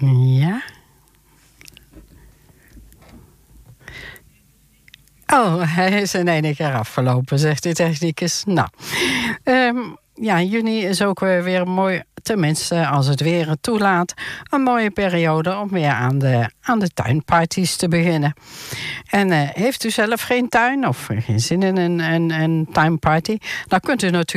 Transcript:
Ja. Oh, hij is in één keer afgelopen, zegt de technicus. Nou, juni is ook weer mooi, tenminste als het weer het toelaat, een mooie periode om weer aan de tuinparties te beginnen. En heeft u zelf geen tuin of geen zin in een tuinparty, dan kunt u natuurlijk